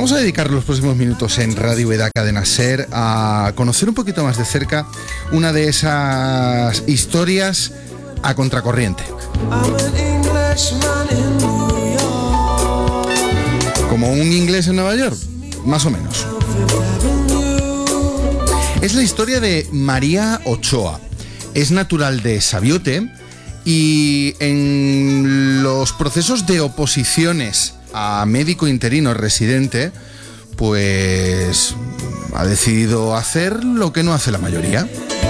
Vamos a dedicar los próximos minutos en Radio Úbeda Cadena SER a conocer un poquito más de cerca una de esas historias a contracorriente. Como un inglés en Nueva York, más o menos. Es la historia de María Ochoa. Es natural de Sabiote y en los procesos de oposiciones a médico interino residente, pues ha decidido hacer lo que no hace la mayoría.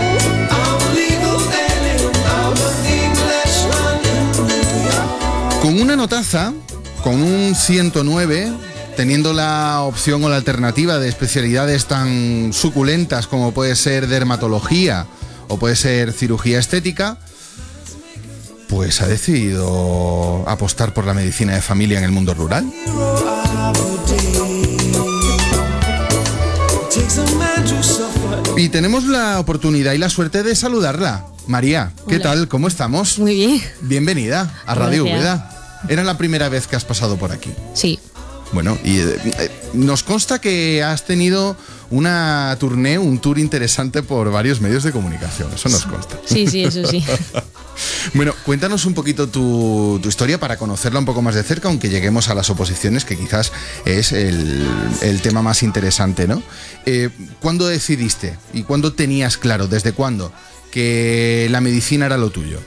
Con una notaza, con un 109, teniendo la opción o la alternativa de especialidades tan suculentas como puede ser dermatología o puede ser cirugía estética, pues ha decidido apostar por la medicina de familia en el mundo rural. Y tenemos la oportunidad y la suerte de saludarla. María, ¿qué tal? ¿Cómo estamos? Muy bien. Bienvenida a Radio Úbeda. ¿Era la primera vez que has pasado por aquí? Sí. Bueno, y nos consta que has tenido una tournée, un tour interesante por varios medios de comunicación. Eso nos consta. Sí, eso sí. Bueno, cuéntanos un poquito tu historia para conocerla un poco más de cerca, aunque lleguemos a las oposiciones, que quizás es el tema más interesante, ¿no? ¿Cuándo decidiste y cuándo tenías claro, desde cuándo, que la medicina era lo tuyo?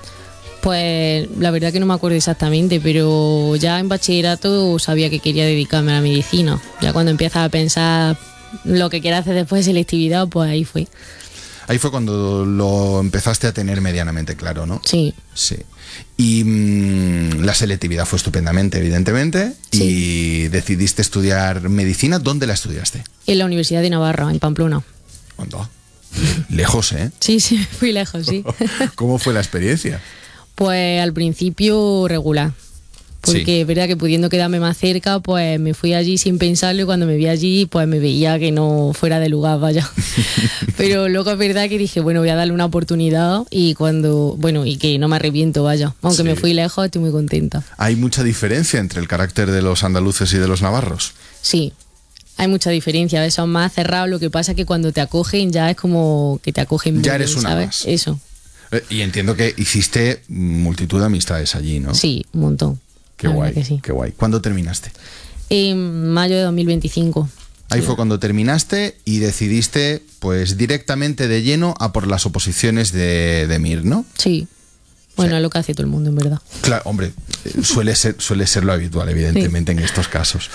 Pues la verdad que no me acuerdo exactamente, pero ya en bachillerato sabía que quería dedicarme a la medicina. Ya cuando empiezas a pensar lo que quieras hacer después de selectividad, pues ahí fue. Ahí fue cuando lo empezaste a tener medianamente claro, ¿no? Sí. Sí. Y la selectividad fue estupendamente, evidentemente. Sí. Y decidiste estudiar medicina. ¿Dónde la estudiaste? En la Universidad de Navarra, en Pamplona. ¿Cuánto? Lejos, ¿eh? Sí, fui lejos, sí. ¿Cómo fue la experiencia? Pues al principio regular. Porque es verdad que pudiendo quedarme más cerca, pues me fui allí sin pensarlo y cuando me vi allí, pues me veía que no fuera de lugar, vaya. Pero luego es verdad que dije, bueno, voy a darle una oportunidad y y que no me arrepiento, vaya. Aunque me fui lejos, estoy muy contenta. ¿Hay mucha diferencia entre el carácter de los andaluces y de los navarros? Sí, hay mucha diferencia. A veces son más cerrados, lo que pasa es que cuando te acogen ya es como que te acogen ya bien, eres una ¿sabes? más. Eso. Y entiendo que hiciste multitud de amistades allí, ¿no? Sí, un montón. Qué guay, sí. Qué guay. ¿Cuándo terminaste? En mayo de 2025. Ahí fue cuando terminaste y decidiste, pues, directamente de lleno a por las oposiciones de MIR, ¿no? Sí. Bueno, es lo que hace todo el mundo, en verdad. Claro, hombre, suele ser lo habitual, evidentemente, en estos casos.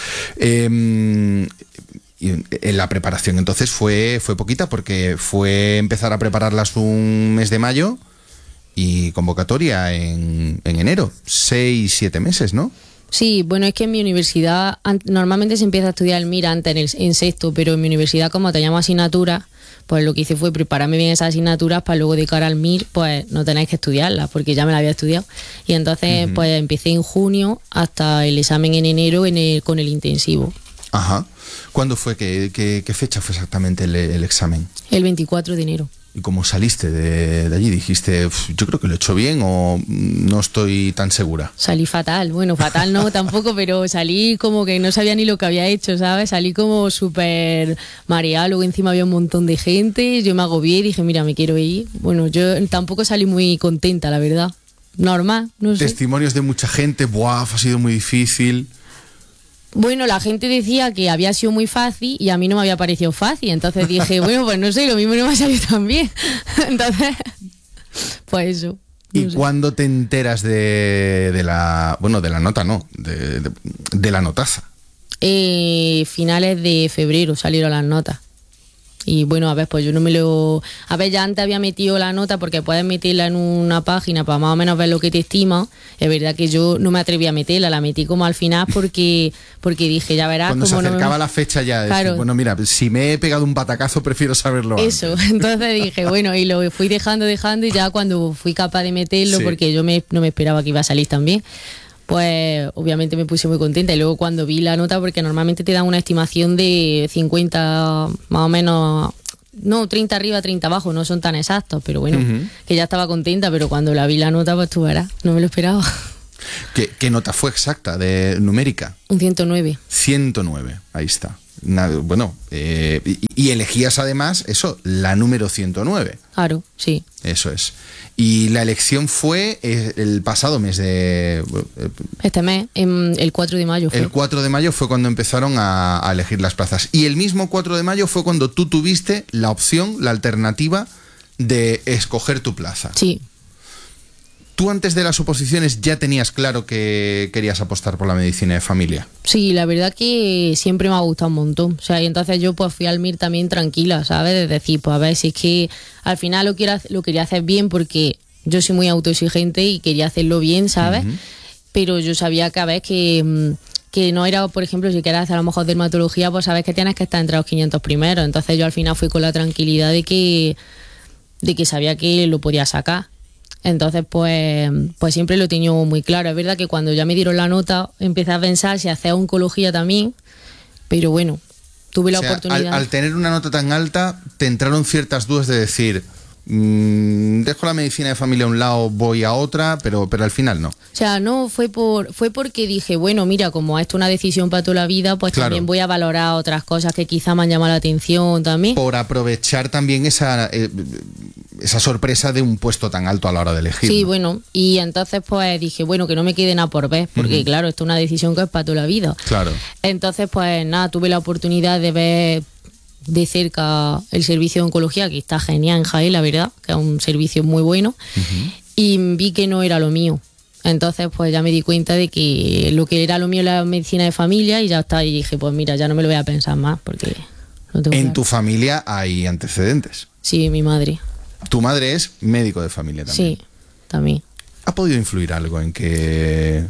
Y en la preparación, entonces, fue poquita, porque fue empezar a prepararlas un mes de mayo y convocatoria en enero. 6-7 meses, ¿no? Sí, bueno, es que en mi universidad normalmente se empieza a estudiar el MIR antes en sexto, pero en mi universidad, como teníamos asignaturas, pues lo que hice fue prepararme bien esas asignaturas para luego de cara al MIR, pues no tenéis que estudiarlas, porque ya me las había estudiado. Y entonces, pues empecé en junio hasta el examen en enero con el intensivo. Ajá. ¿Cuándo fue? ¿Qué fecha fue exactamente el examen? El 24 de enero. ¿Y cómo saliste de allí? ¿Dijiste, yo creo que lo he hecho bien o no estoy tan segura? Salí fatal. Bueno, fatal no tampoco, pero salí como que no sabía ni lo que había hecho, ¿sabes? Salí como súper mareada, luego encima había un montón de gente, yo me agobié y dije, mira, me quiero ir. Bueno, yo tampoco salí muy contenta, la verdad. Normal, no sé. Testimonios de mucha gente, ¡buah! Ha sido muy difícil. Bueno, la gente decía que había sido muy fácil y a mí no me había parecido fácil. Entonces dije, bueno, pues no sé, lo mismo no me ha salido tan bien. Entonces, pues eso. ¿Y cuándo te enteras de la nota, no? De la notaza. Finales de febrero salieron las notas. Y bueno, a ver, pues yo no me lo... A ver, ya antes había metido la nota porque puedes meterla en una página para más o menos ver lo que te estima. Es verdad que yo no me atreví a meterla, la metí como al final porque dije, ya verás... Cuando se acercaba la fecha ya, decir, claro. Bueno, mira, si me he pegado un batacazo prefiero saberlo antes. Eso, entonces dije, bueno, y lo fui dejando y ya cuando fui capaz de meterlo, porque yo no me esperaba que iba a salir tan bien, pues obviamente me puse muy contenta. Y luego cuando vi la nota, porque normalmente te dan una estimación de 50 más o menos, no, 30 arriba, 30 abajo, no son tan exactos, pero bueno, que ya estaba contenta, pero cuando la vi la nota, pues tú verás, no me lo esperaba. ¿Qué nota fue exacta de numérica? Un 109. 109, ahí está. Bueno, y elegías además eso, la número 109. Claro, sí. Eso es. Y la elección fue el pasado mes de... Este mes, el 4 de mayo fue. El 4 de mayo fue cuando empezaron a elegir las plazas. Y el mismo 4 de mayo fue cuando tú tuviste la opción, la alternativa de escoger tu plaza. Sí. ¿Tú antes de las oposiciones ya tenías claro que querías apostar por la medicina de familia? Sí, la verdad que siempre me ha gustado un montón. O sea, y entonces yo pues fui al MIR también tranquila, ¿sabes? De decir, pues a ver, si es que al final lo quería hacer bien porque yo soy muy autoexigente y quería hacerlo bien, ¿sabes? Pero yo sabía que a ver que no era, por ejemplo, si quieres hacer a lo mejor dermatología, pues sabes que tienes que estar entre los 500 primeros. Entonces yo al final fui con la tranquilidad de que sabía que lo podía sacar. Entonces, pues siempre lo he tenido muy claro. Es verdad que cuando ya me dieron la nota, empecé a pensar si hacía oncología también, pero bueno, tuve la oportunidad. Al tener una nota tan alta, te entraron ciertas dudas de decir, dejo la medicina de familia a un lado, voy a otra, pero al final no. O sea, no, fue porque dije, bueno, mira, como esto es una decisión para toda la vida, pues claro, también voy a valorar otras cosas que quizá me han llamado la atención también. Por aprovechar también esa sorpresa de un puesto tan alto a la hora de elegir. Sí, ¿no? Bueno, y entonces pues dije, bueno, que no me quede nada por ver, porque claro, esto es una decisión que es para toda la vida. Claro. Entonces, pues nada, tuve la oportunidad de ver de cerca el servicio de oncología, que está genial en Jaén, la verdad, que es un servicio muy bueno, y vi que no era lo mío. Entonces pues ya me di cuenta de que lo que era lo mío era la medicina de familia y ya está, y dije, pues mira, ya no me lo voy a pensar más porque no tengo ¿En tu familia hay antecedentes? Sí, mi madre. ¿Tu madre es médico de familia también? Sí, también. ¿Ha podido influir algo en que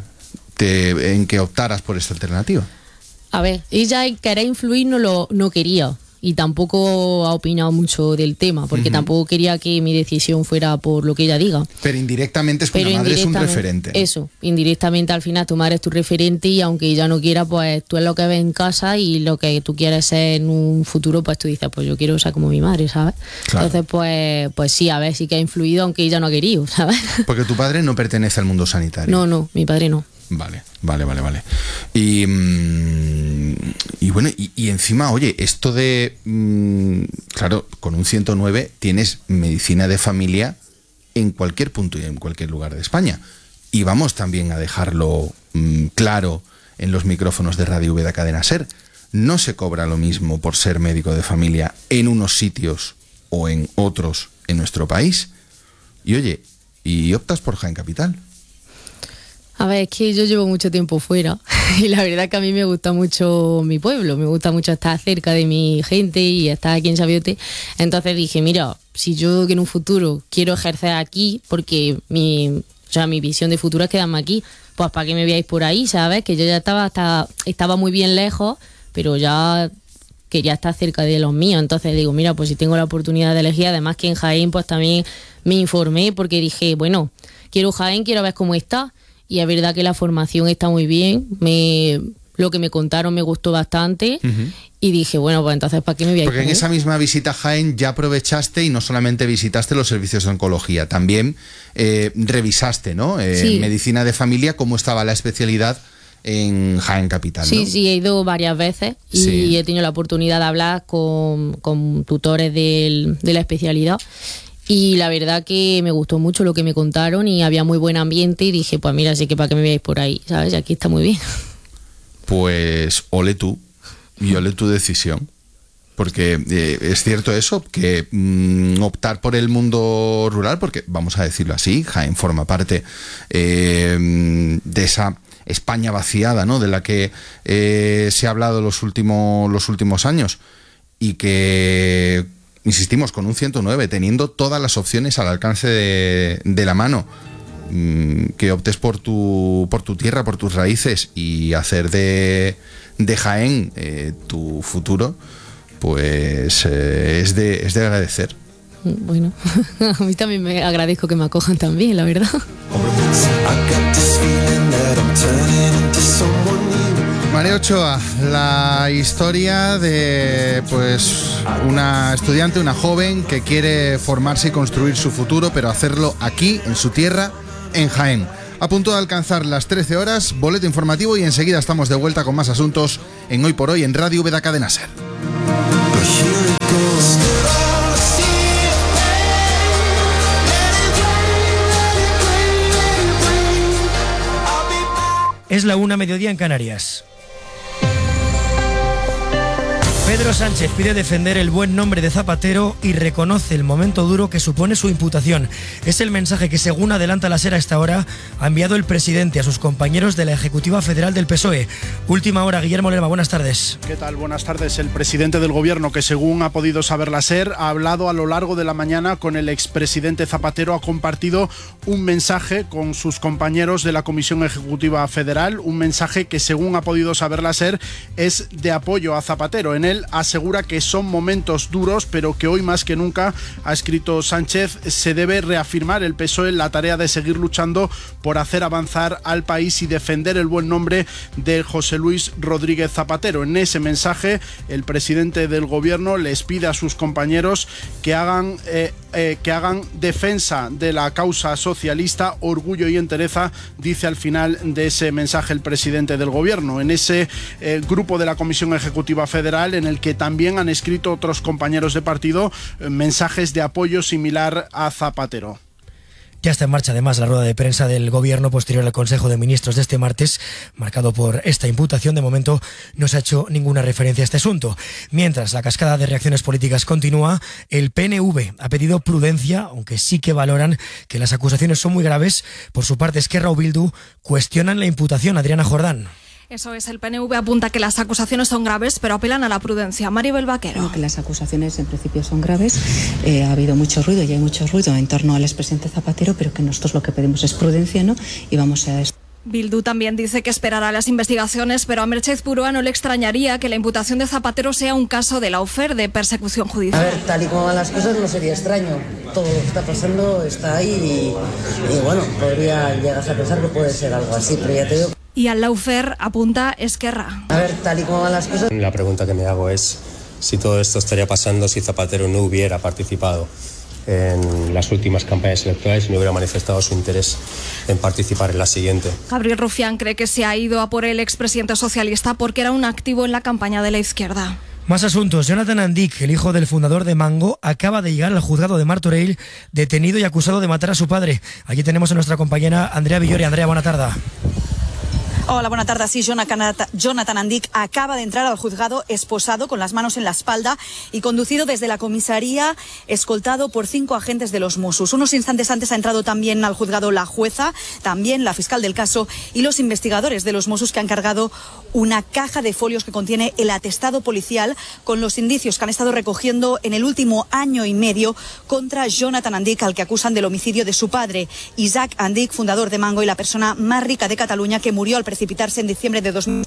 optaras por esta alternativa? A ver, ella querer influir no quería. Y tampoco ha opinado mucho del tema, porque tampoco quería que mi decisión fuera por lo que ella diga. Pero indirectamente es que una madre es un referente. Eso, indirectamente al final tu madre es tu referente y aunque ella no quiera, pues tú es lo que ves en casa y lo que tú quieres ser en un futuro, pues tú dices, pues yo quiero ser como mi madre, ¿sabes? Claro. Entonces, pues sí, a ver, sí que ha influido, aunque ella no ha querido, ¿sabes? Porque tu padre no pertenece al mundo sanitario. No, mi padre no. Vale. Y bueno, y encima, oye, esto de... claro, con un 109 tienes medicina de familia en cualquier punto y en cualquier lugar de España. Y vamos también a dejarlo claro en los micrófonos de Radio Úbeda Cadena SER. No se cobra lo mismo por ser médico de familia en unos sitios o en otros en nuestro país. Y oye, ¿y optas por Jaén Capital? A ver, es que yo llevo mucho tiempo fuera y la verdad que a mí me gusta mucho mi pueblo, me gusta mucho estar cerca de mi gente y estar aquí en Sabiote. Entonces dije, mira, si yo que en un futuro quiero ejercer aquí, porque mi visión de futuro es quedarme aquí, pues ¿para qué me veáis por ahí, sabes? Que yo ya estaba muy bien lejos, pero ya quería estar cerca de los míos. Entonces digo, mira, pues si tengo la oportunidad de elegir, además que en Jaén pues también me informé porque dije, bueno, quiero Jaén, quiero ver cómo está. Y es verdad que la formación está muy bien. Lo que me contaron me gustó bastante. Y dije, bueno, pues entonces, ¿para qué me voy a ir? Porque en esa misma visita a Jaén ya aprovechaste y no solamente visitaste los servicios de oncología, también revisaste, ¿no? Sí. En medicina de familia, cómo estaba la especialidad en Jaén Capital, ¿no? Sí, he ido varias veces y he tenido la oportunidad de hablar con tutores de la especialidad. Y la verdad que me gustó mucho lo que me contaron y había muy buen ambiente y dije, pues mira, sí que para que me veáis por ahí, ¿sabes? Aquí está muy bien. Pues ole tú y ole tu decisión. Porque es cierto eso, que optar por el mundo rural, porque vamos a decirlo así, Jaén forma parte de esa España vaciada, ¿no? De la que se ha hablado los últimos años y que... Insistimos, con un 109, teniendo todas las opciones al alcance de la mano, que optes por tu tierra, por tus raíces y hacer de Jaén tu futuro, pues es de agradecer. Bueno, a mí también me agradezco que me acojan también, la verdad. María Ochoa, la historia de pues una estudiante, una joven que quiere formarse y construir su futuro, pero hacerlo aquí, en su tierra, en Jaén. A punto de alcanzar las 13 horas, boleto informativo y enseguida estamos de vuelta con más asuntos en Hoy por Hoy en Radio Úbeda Cadena Ser. Es la 1:00 en Canarias. Pedro Sánchez pide defender el buen nombre de Zapatero y reconoce el momento duro que supone su imputación. Es el mensaje que, según adelanta la SER a esta hora, ha enviado el presidente a sus compañeros de la Ejecutiva Federal del PSOE. Última hora, Guillermo Lerma, buenas tardes. ¿Qué tal? Buenas tardes. El presidente del Gobierno, que según ha podido saber la SER, ha hablado a lo largo de la mañana con el expresidente Zapatero, ha compartido un mensaje con sus compañeros de la Comisión Ejecutiva Federal, un mensaje que, según ha podido saber la SER, es de apoyo a Zapatero. En él asegura que son momentos duros, pero que hoy más que nunca, ha escrito Sánchez, se debe reafirmar el PSOE en la tarea de seguir luchando por hacer avanzar al país y defender el buen nombre de José Luis Rodríguez Zapatero. En ese mensaje, el presidente del Gobierno les pide a sus compañeros que hagan defensa de la causa socialista, orgullo y entereza, dice al final de ese mensaje el presidente del Gobierno. En ese grupo de la Comisión Ejecutiva Federal, en el que también han escrito otros compañeros de partido mensajes de apoyo similar a Zapatero. Ya está en marcha además la rueda de prensa del Gobierno posterior al Consejo de Ministros de este martes, marcado por esta imputación. De momento no se ha hecho ninguna referencia a este asunto. Mientras la cascada de reacciones políticas continúa, el PNV ha pedido prudencia, aunque sí que valoran que las acusaciones son muy graves. Por su parte, Esquerra o Bildu cuestionan la imputación. Adriana Jordán. Eso es, el PNV apunta que las acusaciones son graves, pero apelan a la prudencia. Maribel Vaquero. No, que las acusaciones en principio son graves. Ha habido mucho ruido y hay mucho ruido en torno al expresidente Zapatero, pero que nosotros lo que pedimos es prudencia, ¿no? Y vamos a... Bildu también dice que esperará las investigaciones, pero a Merchez Purúa no le extrañaría que la imputación de Zapatero sea un caso de lawfare, de persecución judicial. A ver, tal y como van las cosas no sería extraño. Todo lo que está pasando está ahí y bueno, podría llegar a pensar que puede ser algo así, pero ya te digo... Y al lawfare apunta Esquerra. A ver, tal y como van las cosas... La pregunta que me hago es si todo esto estaría pasando si Zapatero no hubiera participado en las últimas campañas electorales y no hubiera manifestado su interés en participar en la siguiente. Gabriel Rufián cree que se ha ido a por el expresidente socialista porque era un activo en la campaña de la izquierda. Más asuntos. Jonathan Andic, el hijo del fundador de Mango, acaba de llegar al juzgado de Martorell, detenido y acusado de matar a su padre. Aquí tenemos a nuestra compañera Andrea Villori. Andrea, buena tarde. Hola, buena tarde. Sí, Jonathan Andic acaba de entrar al juzgado esposado, con las manos en la espalda y conducido desde la comisaría, escoltado por 5 agentes de los Mossos. Unos instantes antes ha entrado también al juzgado la jueza, también la fiscal del caso y los investigadores de los Mossos, que han cargado una caja de folios que contiene el atestado policial con los indicios que han estado recogiendo en el último año y medio contra Jonathan Andic, al que acusan del homicidio de su padre, Isaac Andic, fundador de Mango y la persona más rica de Cataluña, que murió al precipitarse en diciembre de 2000.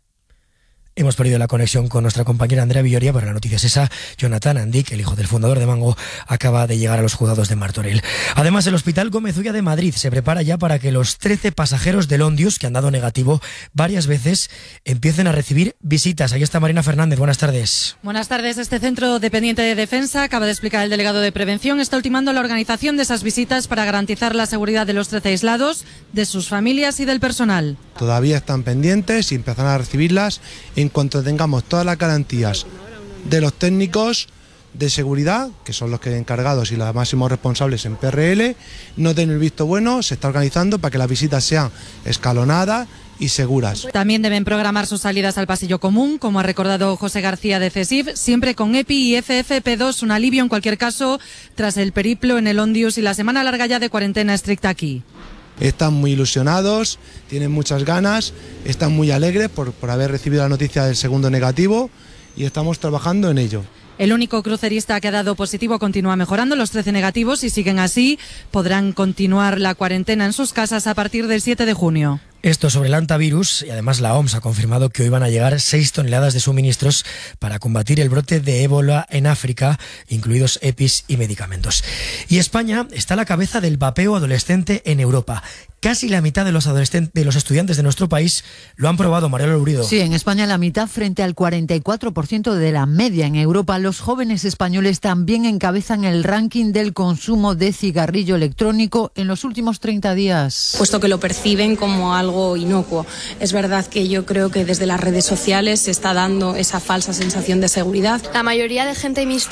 Hemos perdido la conexión con nuestra compañera Andrea Villoria, pero la noticia es esa. Jonathan Andic, el hijo del fundador de Mango, acaba de llegar a los juzgados de Martorell. Además, el Hospital Gómez Ulla de Madrid se prepara ya para que los 13 pasajeros del Ondius, que han dado negativo varias veces, empiecen a recibir visitas. Ahí está Marina Fernández. Buenas tardes. Buenas tardes. Este centro dependiente de Defensa, acaba de explicar el delegado de Prevención, está ultimando la organización de esas visitas para garantizar la seguridad de los 13 aislados, de sus familias y del personal. Todavía están pendientes y empezarán a recibirlas en cuanto tengamos todas las garantías de los técnicos de seguridad, que son los que encargados y los máximos responsables en PRL, no den el visto bueno. Se está organizando para que las visitas sean escalonadas y seguras. También deben programar sus salidas al pasillo común, como ha recordado José García de CESIF, siempre con EPI y FFP2, un alivio en cualquier caso tras el periplo en el Ondius y la semana larga ya de cuarentena estricta aquí. Están muy ilusionados, tienen muchas ganas, están muy alegres por haber recibido la noticia del segundo negativo y estamos trabajando en ello. El único crucerista que ha dado positivo continúa mejorando. Los 13 negativos, si siguen así, podrán continuar la cuarentena en sus casas a partir del 7 de junio. Esto sobre el hantavirus, y además la OMS ha confirmado que hoy van a llegar 6 toneladas de suministros para combatir el brote de ébola en África, incluidos EPIs y medicamentos. Y España está a la cabeza del vapeo adolescente en Europa. casi la mitad de los estudiantes de nuestro país lo han probado. Mariela Lurido. Sí, en España la mitad frente al 44% de la media. En Europa, los jóvenes españoles también encabezan el ranking del consumo de cigarrillo electrónico en los últimos 30 días. Puesto que lo perciben como algo inocuo. Es verdad que yo creo que desde las redes sociales se está dando esa falsa sensación de seguridad. La mayoría de gente de mi